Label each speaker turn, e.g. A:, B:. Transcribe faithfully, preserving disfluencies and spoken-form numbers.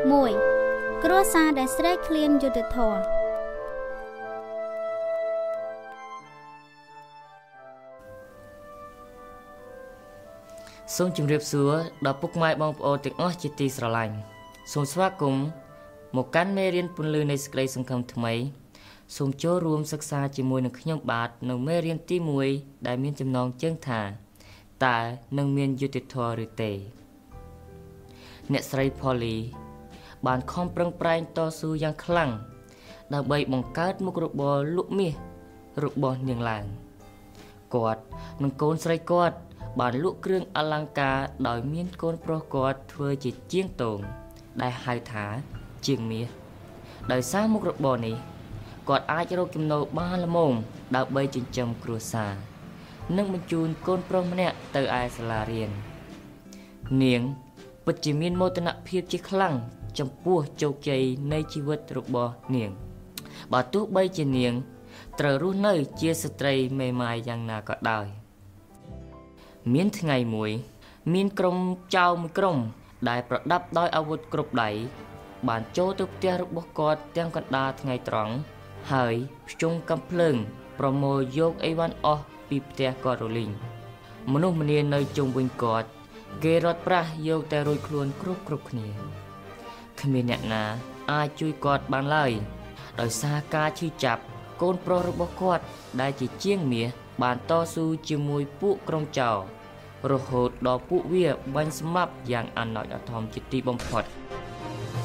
A: មួយគ្រួសារដែលស្រេកឃ្លានយុត្តិធម៌
B: សូមជម្រាបសួរដល់ពុកម៉ែបងប្អូនទាំងអស់ជាទីស្រឡាញ់សូមស្វាគមន៍មកកាន់មេរៀនពន្លឺនៃសេចក្តីសង្ឃឹមថ្មីសូមចូលរួមសិក្សាជាមួយនឹងខ្ញុំបាទនៅមេរៀនទីមួយដែលមានចំណងជើងថាតើនឹងមានយុត្តិធម៌ឬទេអ្នកស្រី Polly បានខំប្រឹងប្រែងតស៊ូយ៉ាងខ្លាំងដើម្បីបង្កើតមុខរបរលក់មាសរបស់នាងឡើងគាត់និងកូនស្រីគាត់បានលក់គ្រឿងអលង្ការដោយមានកូនប្រុសគាត់ធ្វើជាជាងទងដែលហៅថាជាងមាសដោយសារមុខរបរនេះគាត់អាចរកចំណូលបានល្មមដើម្បីចិញ្ចឹមគ្រួសារនិងបញ្ជូនកូនប្រុសម្នាក់ទៅឯសាលារៀននាងពិតជាមានមោទនភាពជាខ្លាំងចំពោះជោគជ័យនៃជីវិតរបស់នាងបើទោះបីជានាងត្រូវរស់នៅជាស្ត្រីមេម៉ាយយ៉ាងណាក៏ដោយមានថ្ងៃមួយមានក្រុមចៅមួយក្រុមដែលប្រដាប់ដោយអាវុធគ្រប់ដៃបានចូលទៅផ្ទះរបស់គាត់ទាំងកណ្ដាលថ្ងៃត្រង់ហើយភ្ជង់កាំភ្លើងប្រមូលយកអីវ៉ាន់អស់ពីផ្ទះគាត់រលីងមនុស្សម្នានៅជុំវិញគាត់គេរត់ប្រាស់យកតែរួចខ្លួនគ្រប់គ្រប់គ្នាគ្មានអ្នកណាអាចជួយគាត់បានឡើយដោយសារការឈឺចាប់កូនប្រុសរបស់គាត់ដែលជាជាងមាសបានតស៊ូជាមួយពួកក្រុមចោររហូតដល់ពួកវាបាញ់សម្លាប់យ៉ាងអណោចអធមជាទីបំផុត